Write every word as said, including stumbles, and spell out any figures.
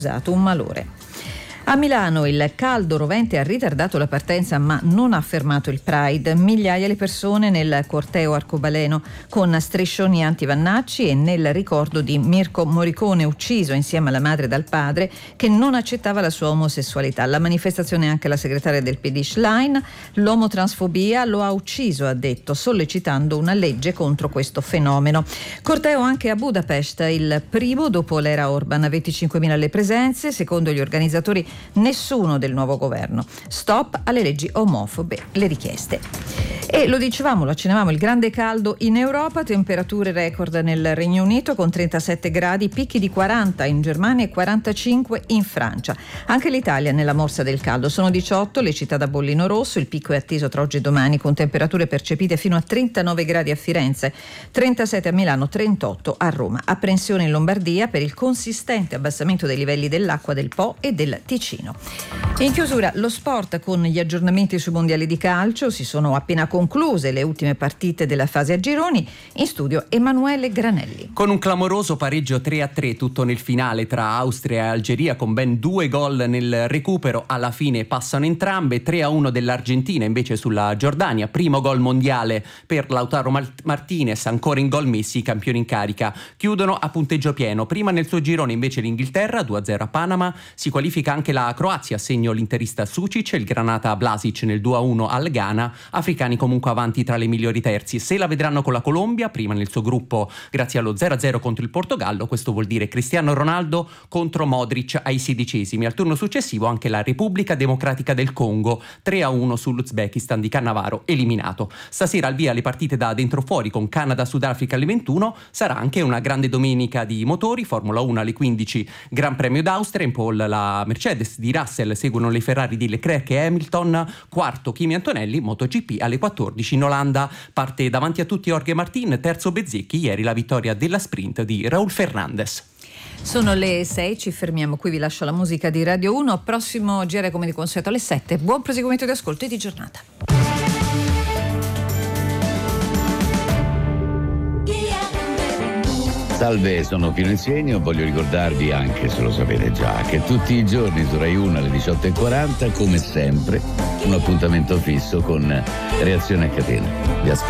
usato un malore. A Milano il caldo rovente ha ritardato la partenza ma non ha fermato il Pride. Migliaia le persone nel corteo arcobaleno con striscioni anti-Vannacci e nel ricordo di Mirko Morricone, ucciso insieme alla madre dal padre che non accettava la sua omosessualità. La manifestazione anche la segretaria del P D Schlein. L'omotransfobia lo ha ucciso, ha detto, sollecitando una legge contro questo fenomeno. Corteo anche a Budapest, il primo dopo l'era Orban, venticinquemila le presenze, secondo gli organizzatori nessuno del nuovo governo. Stop alle leggi omofobe, le richieste. E lo dicevamo, lo accennavamo, il grande caldo in Europa, temperature record nel Regno Unito con trentasette gradi, picchi di quaranta in Germania e quarantacinque in Francia. Anche l'Italia nella morsa del caldo, sono diciotto le città da bollino rosso, il picco è atteso tra oggi e domani con temperature percepite fino a trentanove gradi a Firenze, trentasette a Milano, trentotto a Roma. Apprensione in Lombardia per il consistente abbassamento dei livelli dell'acqua del Po e del Ticino. In chiusura lo sport con gli aggiornamenti sui mondiali di calcio. Si sono appena concluse le ultime partite della fase a gironi. In studio Emanuele Granelli. Con un clamoroso pareggio tre a tre tutto nel finale tra Austria e Algeria, con ben due gol nel recupero, alla fine passano entrambe. Tre a uno dell'Argentina invece sulla Giordania, primo gol mondiale per Lautaro Martinez, ancora in gol Messi, i campioni in carica chiudono a punteggio pieno. Prima nel suo girone invece l'Inghilterra, due a zero a Panama. Si qualifica anche la Croazia, segno l'interista Sucic, il Granata Vlasic nel due a uno al Ghana. Africani comunque avanti tra le migliori terzi. Se la vedranno con la Colombia, prima nel suo gruppo grazie allo zero a zero contro il Portogallo. Questo vuol dire Cristiano Ronaldo contro Modric ai sedicesimi. Al turno successivo anche la Repubblica Democratica del Congo, tre a uno sull'Uzbekistan di Cannavaro, eliminato. Stasera al via le partite da dentro fuori con Canada-Sudafrica alle ventuno. Sarà anche una grande domenica di motori, Formula uno alle quindici, Gran Premio d'Austria, in pole la Mercedes di Russell, seguono le Ferrari di Leclerc e Hamilton, quarto Kimi Antonelli. MotoGP alle quattordici in Olanda, parte davanti a tutti Jorge Martin, terzo Bezzecchi, ieri la vittoria della sprint di Raúl Fernandez. Sono le sei, ci fermiamo qui, vi lascio la musica di Radio uno, prossimo G R come di consueto alle sette. Buon proseguimento di ascolto e di giornata. Salve, sono Pino Insegno. Voglio ricordarvi, anche se lo sapete già, che tutti i giorni su Rai uno alle diciotto e quaranta, come sempre, un appuntamento fisso con Reazione a Catena. Vi aspetto.